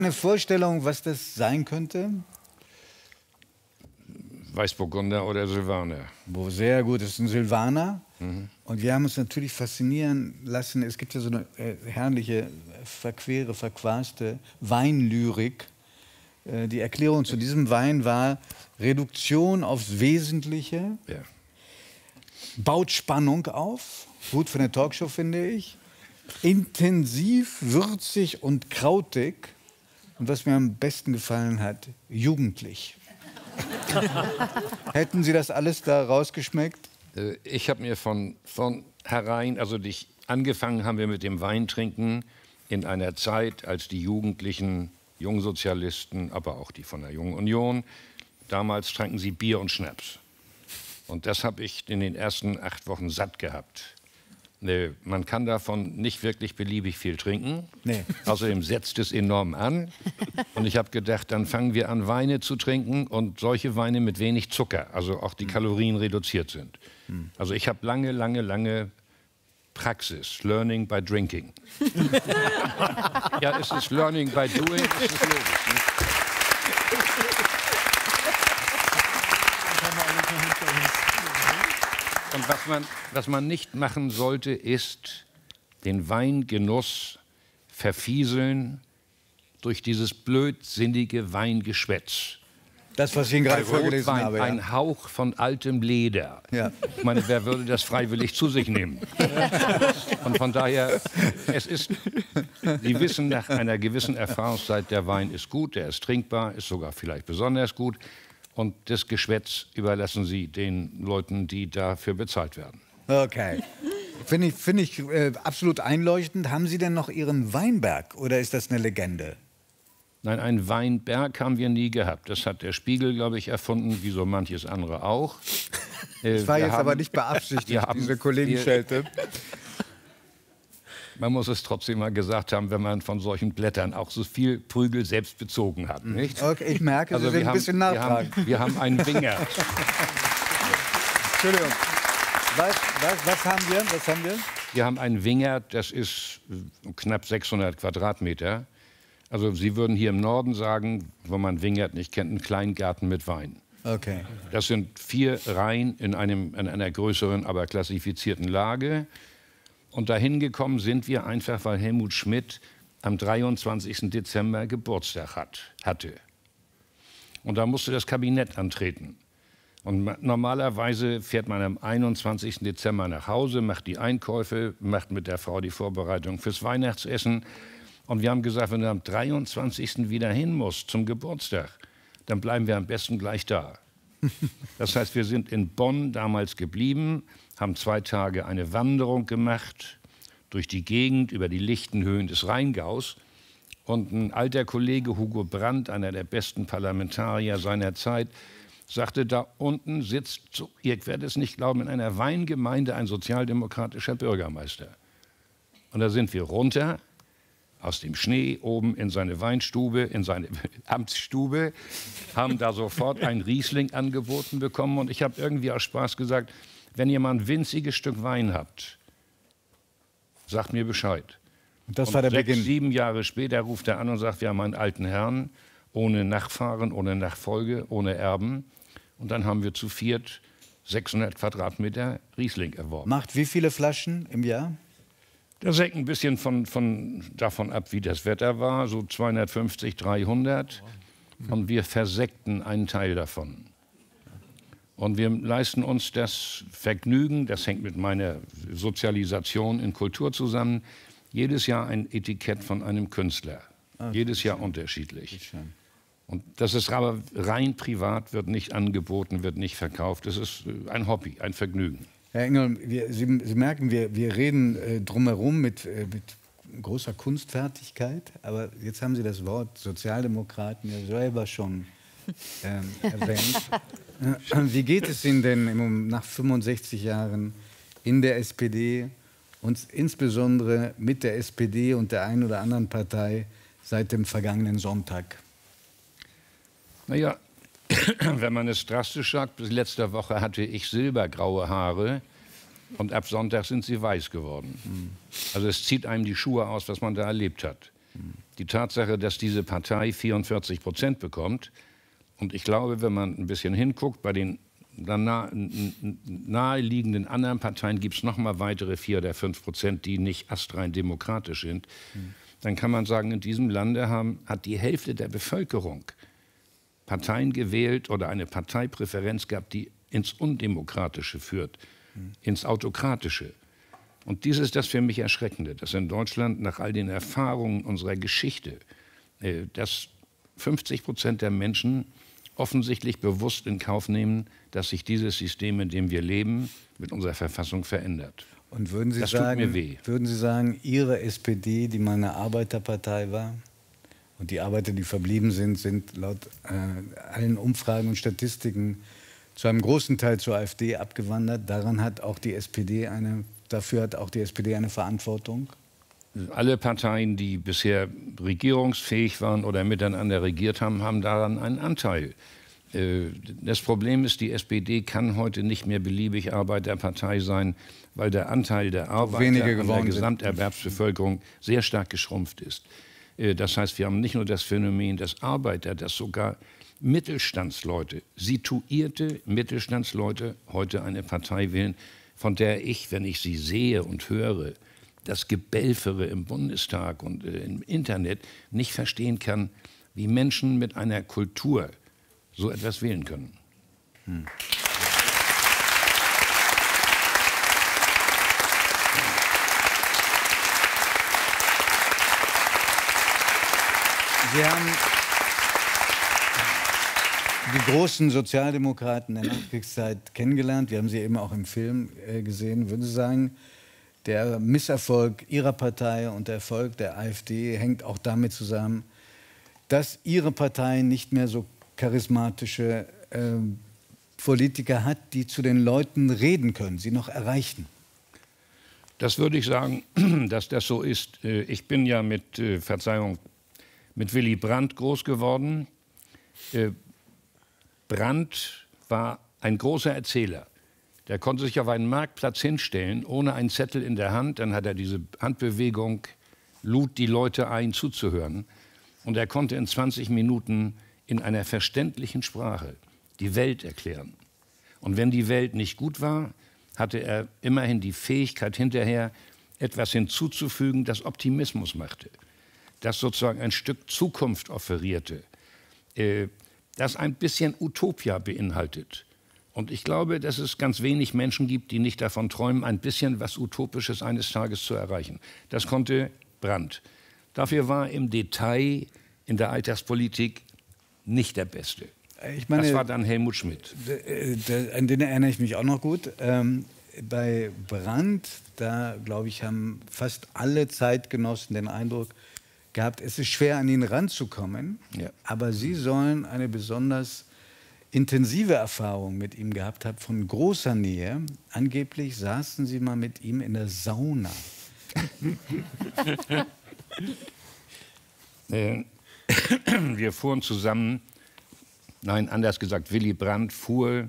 Eine Vorstellung, was das sein könnte? Weißburgunder oder Silvaner. Sehr gut, das ist ein Silvaner. Und wir haben uns natürlich faszinieren lassen. Es gibt ja so eine herrliche, verquere, verquaste Weinlyrik. Die Erklärung zu diesem Wein war Reduktion aufs Wesentliche, Ja. baut Spannung auf, gut für eine Talkshow, finde ich, intensiv, würzig und krautig. Und was mir am besten gefallen hat, jugendlich. Hätten Sie das alles da rausgeschmeckt? Ich habe mir von herein, also angefangen haben wir mit dem Weintrinken in einer Zeit, als die Jugendlichen, Jungsozialisten, aber auch die von der Jungen Union, damals tranken sie Bier und Schnaps. Und das habe ich in den ersten 8 Wochen satt gehabt. Man kann davon nicht wirklich beliebig viel trinken. Nee. Außerdem setzt es enorm an. Und ich habe gedacht, dann fangen wir an, Weine zu trinken und solche Weine mit wenig Zucker, also auch die Kalorien reduziert sind. Also ich habe lange Praxis, Learning by Drinking. Ja, es ist Learning by Doing, das ist logisch. Ne? Und was man nicht machen sollte, ist den Weingenuss verfieseln durch dieses blödsinnige Weingeschwätz. Das, was ich Ihnen gerade vorgelesen habe. Ja. Ein Hauch von altem Leder. Ja. Ich meine, wer würde das freiwillig zu sich nehmen? Und von daher, Sie wissen nach einer gewissen Erfahrungszeit, der Wein ist gut, der ist trinkbar, ist sogar vielleicht besonders gut. Und das Geschwätz überlassen Sie den Leuten, die dafür bezahlt werden. Okay. Finde ich absolut einleuchtend. Haben Sie denn noch Ihren Weinberg oder ist das eine Legende? Nein, einen Weinberg haben wir nie gehabt. Das hat der Spiegel, glaube ich, erfunden, wie so manches andere auch. Das war jetzt aber nicht beabsichtigt, diese Kollegenschelte. Man muss es trotzdem mal gesagt haben, wenn man von solchen Blättern auch so viel Prügel selbst bezogen hat. Nicht? Okay, ich merke, Sie sind ein bisschen nachtragend. Wir haben einen Winger. Entschuldigung. Was haben wir? Wir haben einen Winger, das ist knapp 600 Quadratmeter. Also Sie würden hier im Norden sagen, wo man Wingert nicht kennt, einen Kleingarten mit Wein. Okay. Das sind 4 Reihen in einer größeren, aber klassifizierten Lage. Und dahin gekommen sind wir einfach, weil Helmut Schmidt am 23. Dezember Geburtstag hatte. Und da musste das Kabinett antreten. Und normalerweise fährt man am 21. Dezember nach Hause, macht die Einkäufe, macht mit der Frau die Vorbereitung fürs Weihnachtsessen. Und wir haben gesagt, wenn du am 23. wieder hin musst zum Geburtstag, dann bleiben wir am besten gleich da. Das heißt, wir sind in Bonn damals geblieben, haben 2 Tage eine Wanderung gemacht durch die Gegend über die lichten Höhen des Rheingaus. Und ein alter Kollege, Hugo Brandt, einer der besten Parlamentarier seiner Zeit, sagte, da unten sitzt, ihr werdet es nicht glauben, in einer Weingemeinde ein sozialdemokratischer Bürgermeister. Und da sind wir runter aus dem Schnee oben in seine Weinstube, in seine Amtsstube, haben da sofort ein Riesling angeboten bekommen. Und ich habe irgendwie aus Spaß gesagt, wenn ihr mal ein winziges Stück Wein habt, sagt mir Bescheid. Und das war der Beginn. 7 Jahre später ruft er an und sagt, wir haben einen alten Herrn, ohne Nachfahren, ohne Nachfolge, ohne Erben. Und dann haben wir zu 4 600 Quadratmeter Riesling erworben. Macht wie viele Flaschen im Jahr? Das hängt ein bisschen davon ab, wie das Wetter war, so 250, 300. Und wir versekten einen Teil davon. Und wir leisten uns das Vergnügen, das hängt mit meiner Sozialisation in Kultur zusammen, jedes Jahr ein Etikett von einem Künstler. Jedes Jahr unterschiedlich. Und das ist aber rein privat, wird nicht angeboten, wird nicht verkauft. Das ist ein Hobby, ein Vergnügen. Herr Engel, Sie merken, wir reden drumherum mit großer Kunstfertigkeit, aber jetzt haben Sie das Wort Sozialdemokraten ja selber schon erwähnt. Wie geht es Ihnen denn nach 65 Jahren in der SPD und insbesondere mit der SPD und der einen oder anderen Partei seit dem vergangenen Sonntag? Naja, wenn man es drastisch sagt, bis letzte Woche hatte ich silbergraue Haare und ab Sonntag sind sie weiß geworden. Also es zieht einem die Schuhe aus, was man da erlebt hat. Die Tatsache, dass diese Partei 44% bekommt, und ich glaube, wenn man ein bisschen hinguckt, bei den naheliegenden anderen Parteien gibt es noch mal weitere 4 oder 5%, die nicht astrein demokratisch sind, dann kann man sagen, in diesem Lande hat die Hälfte der Bevölkerung Parteien gewählt oder eine Parteipräferenz gehabt, die ins Undemokratische führt, ins Autokratische. Und dies ist das für mich Erschreckende, dass in Deutschland nach all den Erfahrungen unserer Geschichte, dass 50% der Menschen offensichtlich bewusst in Kauf nehmen, dass sich dieses System, in dem wir leben, mit unserer Verfassung verändert. Und würden Sie das sagen, tut mir weh. Würden Sie sagen, Ihre SPD, die mal eine Arbeiterpartei war, und die Arbeiter, die verblieben sind, sind laut allen Umfragen und Statistiken zu einem großen Teil zur AfD abgewandert. Dafür hat auch die SPD eine Verantwortung? Alle Parteien, die bisher regierungsfähig waren oder miteinander regiert haben, haben daran einen Anteil. Das Problem ist, die SPD kann heute nicht mehr beliebig Arbeiterpartei sein, weil der Anteil der Arbeiter an der Gesamterwerbsbevölkerung sehr stark geschrumpft ist. Das heißt, wir haben nicht nur das Phänomen, dass Arbeiter, dass sogar Mittelstandsleute, situierte Mittelstandsleute heute eine Partei wählen, von der ich, wenn ich sie sehe und höre, das Gebellfere im Bundestag und im Internet nicht verstehen kann, wie Menschen mit einer Kultur so etwas wählen können. Sie haben die großen Sozialdemokraten der Nachkriegszeit kennengelernt. Wir haben sie eben auch im Film gesehen. Würden Sie sagen, der Misserfolg Ihrer Partei und der Erfolg der AfD hängt auch damit zusammen, dass Ihre Partei nicht mehr so charismatische Politiker hat, die zu den Leuten reden können, sie noch erreichen? Das würde ich sagen, dass das so ist. Ich bin ja mit Willy Brandt groß geworden. Brandt war ein großer Erzähler. Der konnte sich auf einen Marktplatz hinstellen, ohne einen Zettel in der Hand. Dann hat er diese Handbewegung, lud die Leute ein, zuzuhören. Und er konnte in 20 Minuten in einer verständlichen Sprache die Welt erklären. Und wenn die Welt nicht gut war, hatte er immerhin die Fähigkeit, hinterher etwas hinzuzufügen, das Optimismus machte, das sozusagen ein Stück Zukunft offerierte, das ein bisschen Utopia beinhaltet. Und ich glaube, dass es ganz wenig Menschen gibt, die nicht davon träumen, ein bisschen was Utopisches eines Tages zu erreichen. Das konnte Brandt. Dafür war im Detail in der Alltagspolitik nicht der Beste. Ich meine, das war dann Helmut Schmidt. An den erinnere ich mich auch noch gut. Bei Brandt, da glaube ich, haben fast alle Zeitgenossen den Eindruck gehabt, es ist schwer, an ihn ranzukommen. Ja. Aber Sie sollen eine besonders intensive Erfahrung mit ihm gehabt haben, von großer Nähe. Angeblich saßen Sie mal mit ihm in der Sauna. Wir fuhren zusammen, nein, anders gesagt, Willy Brandt fuhr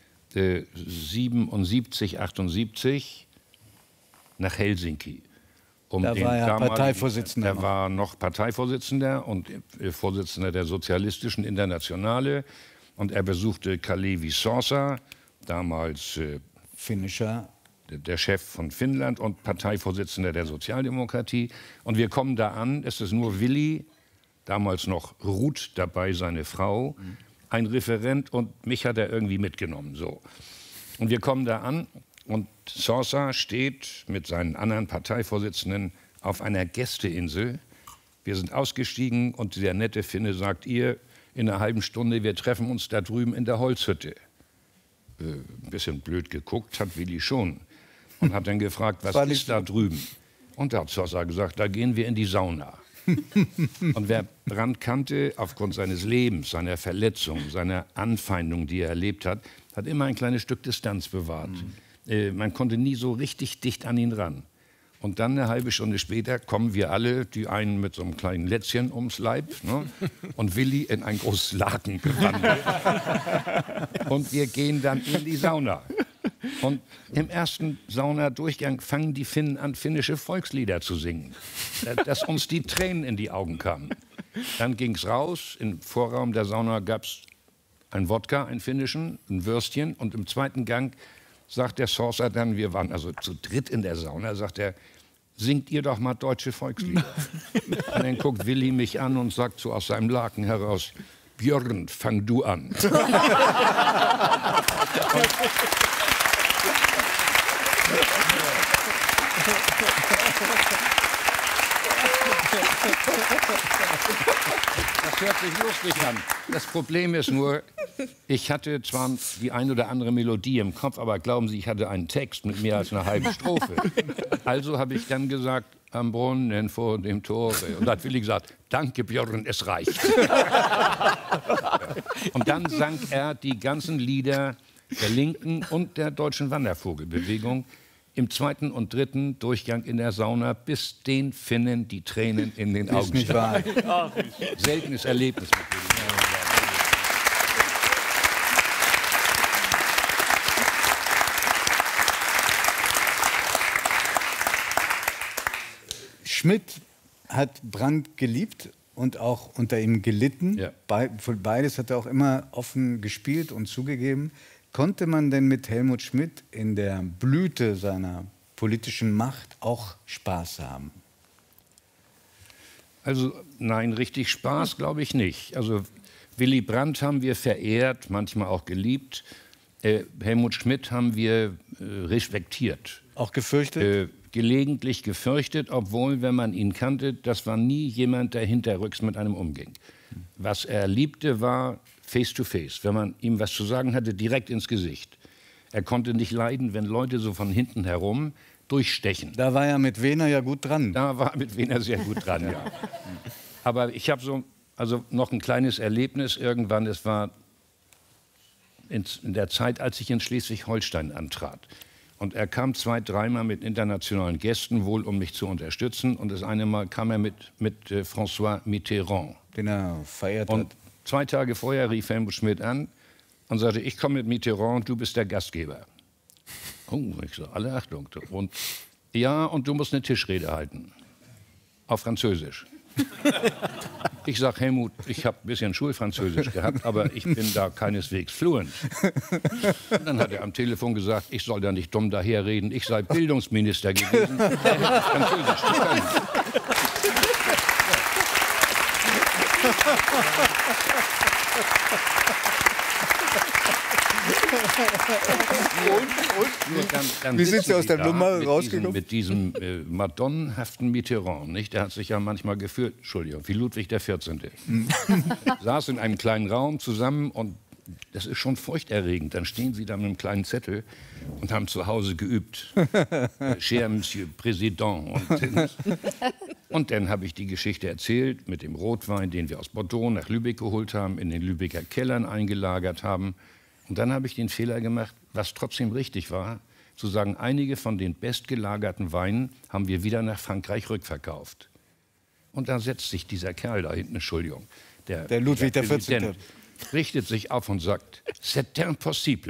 77, 78 nach Helsinki. Da war er Parteivorsitzender. Er war noch Parteivorsitzender und Vorsitzender der Sozialistischen Internationale. Und er besuchte Kalevi Sorsa, damals finnischer, der Chef von Finnland und Parteivorsitzender der Sozialdemokratie. Und wir kommen da an, es ist nur Willy, damals noch Ruth dabei, seine Frau, ein Referent, und mich hat er irgendwie mitgenommen. So. Und wir kommen da an und Sorsa steht mit seinen anderen Parteivorsitzenden auf einer Gästeinsel. Wir sind ausgestiegen und der nette Finne sagt, ihr, in einer halben Stunde, wir treffen uns da drüben in der Holzhütte. Ein bisschen blöd geguckt hat Willy schon und hat dann gefragt, was ist da drüben? Und da hat Sorsa gesagt, da gehen wir in die Sauna. Und wer Brandt kannte, aufgrund seines Lebens, seiner Verletzung, seiner Anfeindung, die er erlebt hat, hat immer ein kleines Stück Distanz bewahrt. Man konnte nie so richtig dicht an ihn ran. Und dann eine halbe Stunde später kommen wir alle, die einen mit so einem kleinen Lätzchen ums Leib, ne? Und Willy in ein großes Laken gewandelt. Und wir gehen dann in die Sauna. Und im ersten Saunadurchgang fangen die Finnen an, finnische Volkslieder zu singen, dass uns die Tränen in die Augen kamen. Dann ging es raus, im Vorraum der Sauna gab es ein Wodka, einen finnischen, ein Würstchen. Und im zweiten Gang sagt der Saucer dann, wir waren also zu dritt in der Sauna, sagt er, singt ihr doch mal deutsche Volkslieder. Und dann guckt Willi mich an und sagt so aus seinem Laken heraus, Björn, fang du an. Das hört sich lustig an. Das Problem ist nur, ich hatte zwar die ein oder andere Melodie im Kopf, aber glauben Sie, ich hatte einen Text mit mehr als einer halben Strophe. Also habe ich dann gesagt, am Brunnen vor dem Tore. Und da hat Willi gesagt, danke Björn, es reicht. Und dann sang er die ganzen Lieder der Linken und der deutschen Wandervogelbewegung im zweiten und dritten Durchgang in der Sauna, bis den Finnen die Tränen in den Augen standen. Seltenes Erlebnis mit Willi. Schmidt hat Brandt geliebt und auch unter ihm gelitten. Ja. Beides hat er auch immer offen gespielt und zugegeben. Konnte man denn mit Helmut Schmidt in der Blüte seiner politischen Macht auch Spaß haben? Also nein, richtig Spaß glaube ich nicht. Also Willy Brandt haben wir verehrt, manchmal auch geliebt. Helmut Schmidt haben wir respektiert. Auch gefürchtet? Gelegentlich gefürchtet, obwohl, wenn man ihn kannte, das war nie jemand, der hinterrücks mit einem umging. Was er liebte, war face to face, wenn man ihm was zu sagen hatte, direkt ins Gesicht. Er konnte nicht leiden, wenn Leute so von hinten herum durchstechen. Da war er mit Wehner ja gut dran. Da war er mit Wehner sehr gut dran, ja. Aber ich habe also noch ein kleines Erlebnis irgendwann. Es war in der Zeit, als ich in Schleswig-Holstein antrat. Und er kam 2-, 3-mal mit internationalen Gästen, wohl um mich zu unterstützen. Und das eine Mal kam er mit François Mitterrand. Den er verehrt hat. Und 2 Tage vorher rief Helmut Schmidt an und sagte, ich komme mit Mitterrand, du bist der Gastgeber. Oh, ich so, alle Achtung. Und ja, und du musst eine Tischrede halten. Auf Französisch. Ich sag, Helmut, ich habe ein bisschen Schulfranzösisch gehabt, aber ich bin da keineswegs fluent. Und dann hat er am Telefon gesagt, ich soll da nicht dumm daherreden, ich sei Bildungsminister gewesen. Der hätte Französisch können. Wie sind Sie aus der Nummer rausgekommen? Mit diesem madonnenhaften Mitterrand, nicht? Der hat sich ja manchmal geführt, Entschuldigung, wie Ludwig XIV. Saß in einem kleinen Raum zusammen und das ist schon furchterregend. Dann stehen Sie da mit einem kleinen Zettel und haben zu Hause geübt. Cher Monsieur Président. Und dann habe ich die Geschichte erzählt mit dem Rotwein, den wir aus Bordeaux nach Lübeck geholt haben, in den Lübecker Kellern eingelagert haben. Und dann habe ich den Fehler gemacht, was trotzdem richtig war, zu sagen, einige von den bestgelagerten Weinen haben wir wieder nach Frankreich rückverkauft. Und da setzt sich dieser Kerl da hinten, Entschuldigung, der Ludwig XIV. Richtet sich auf und sagt, c'est impossible.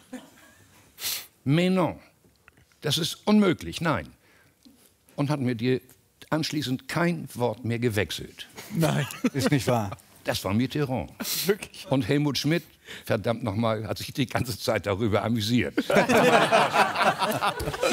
Mais non, das ist unmöglich, nein. Und hat mir anschließend kein Wort mehr gewechselt. Nein, ist nicht wahr. Das war Mitterrand. Wirklich? Und Helmut Schmidt, verdammt nochmal, hat sich die ganze Zeit darüber amüsiert. Herr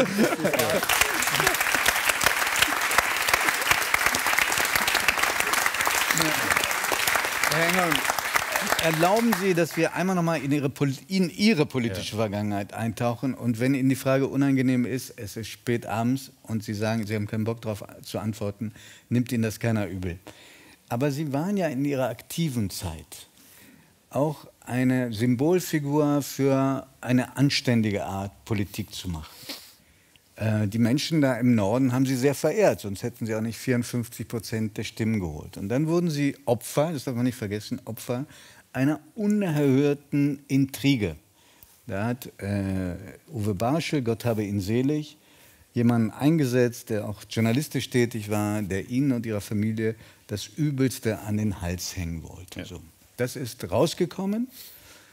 Engel, erlauben Sie, dass wir einmal noch mal in Ihre politische Vergangenheit eintauchen. Und wenn Ihnen die Frage unangenehm ist, es ist spät abends und Sie sagen, Sie haben keinen Bock darauf zu antworten, nimmt Ihnen das keiner übel. Aber Sie waren ja in Ihrer aktiven Zeit auch eine Symbolfigur für eine anständige Art, Politik zu machen. Die Menschen da im Norden haben Sie sehr verehrt, sonst hätten Sie auch nicht 54% der Stimmen geholt. Und dann wurden Sie Opfer, das darf man nicht vergessen, Opfer einer unerhörten Intrige. Da hat Uwe Barschel, Gott habe ihn selig, jemanden eingesetzt, der auch journalistisch tätig war, der Ihnen und Ihrer Familie das Übelste an den Hals hängen wollte. Ja. So. Das ist rausgekommen.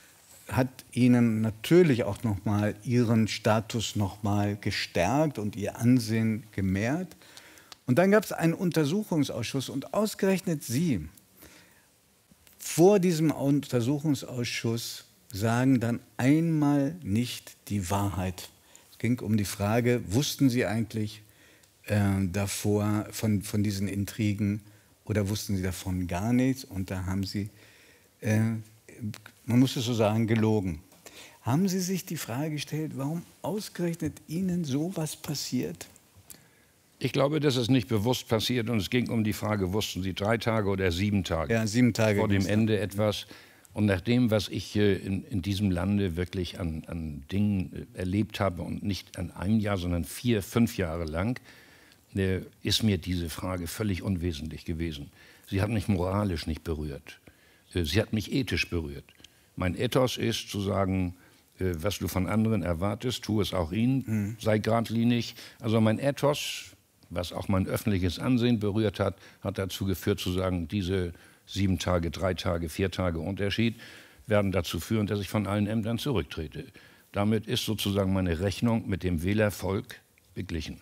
hat Ihnen natürlich auch noch mal Ihren Status noch mal gestärkt und Ihr Ansehen gemehrt. Und dann gab es einen Untersuchungsausschuss und ausgerechnet Sie vor diesem Untersuchungsausschuss sagen dann einmal nicht die Wahrheit. Es ging um die Frage, wussten Sie eigentlich davor von diesen Intrigen oder wussten Sie davon gar nichts? Und da haben Sie, man muss es so sagen, gelogen. Haben Sie sich die Frage gestellt, warum ausgerechnet Ihnen sowas passiert? Ich glaube, das ist nicht bewusst passiert und es ging um die Frage, wussten Sie 3 Tage oder 7 Tage? Ja, 7 Tage. Vor dem Ende etwas. Und nach dem, was ich in diesem Lande wirklich an Dingen erlebt habe und nicht an einem Jahr, sondern 4, 5 Jahre lang, ist mir diese Frage völlig unwesentlich gewesen. Sie hat mich moralisch nicht berührt. Sie hat mich ethisch berührt. Mein Ethos ist zu sagen, was du von anderen erwartest, tu es auch ihnen, sei geradlinig. Also mein Ethos, was auch mein öffentliches Ansehen berührt hat, hat dazu geführt zu sagen, diese 7 Tage, 3 Tage, 4 Tage Unterschied werden dazu führen, dass ich von allen Ämtern zurücktrete. Damit ist sozusagen meine Rechnung mit dem Wählervolk beglichen.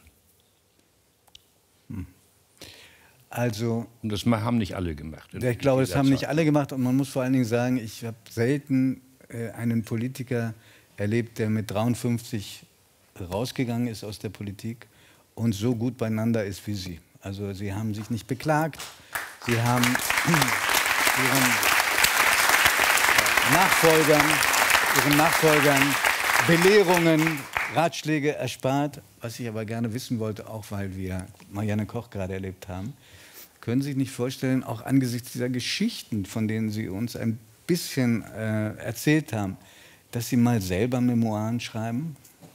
Also, und das haben nicht alle gemacht. Ich glaube, das haben nicht alle gemacht. Und man muss vor allen Dingen sagen, ich habe selten einen Politiker erlebt, der mit 53 rausgegangen ist aus der Politik und so gut beieinander ist wie Sie. Also Sie haben sich nicht beklagt. Sie haben Ihren Nachfolgern Belehrungen, Ratschläge erspart. Was ich aber gerne wissen wollte, auch weil wir Marianne Koch gerade erlebt haben, können Sie sich nicht vorstellen, auch angesichts dieser Geschichten, von denen Sie uns ein bisschen erzählt haben, dass Sie mal selber Memoiren schreiben?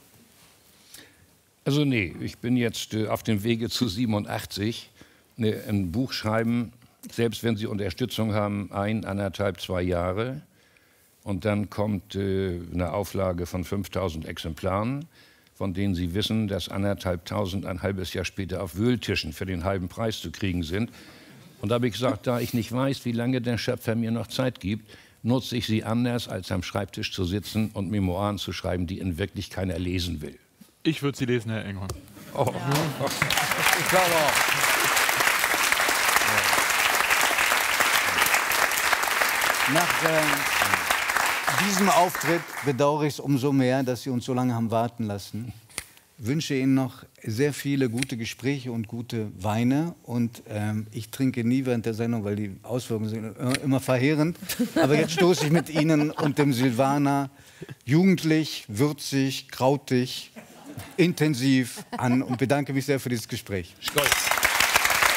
Also nee, ich bin jetzt auf dem Wege zu 87. Ein Buch schreiben, selbst wenn Sie Unterstützung haben, 1, 1,5, 2 Jahre. Und dann kommt eine Auflage von 5000 Exemplaren, von denen Sie wissen, dass 1.500 ein halbes Jahr später auf Wühltischen für den halben Preis zu kriegen sind. Und da habe ich gesagt, da ich nicht weiß, wie lange der Schöpfer mir noch Zeit gibt, nutze ich sie anders, als am Schreibtisch zu sitzen und Memoiren zu schreiben, die in wirklich keiner lesen will. Ich würde sie lesen, Herr Enghorn. Oh. Ja. Ich glaube auch. Nach diesem Auftritt bedauere ich es umso mehr, dass Sie uns so lange haben warten lassen. Ich wünsche Ihnen noch sehr viele gute Gespräche und gute Weine. Und ich trinke nie während der Sendung, weil die Auswirkungen sind immer verheerend. Aber jetzt stoße ich mit Ihnen und dem Silvaner jugendlich, würzig, krautig, intensiv an und bedanke mich sehr für dieses Gespräch. Stolz.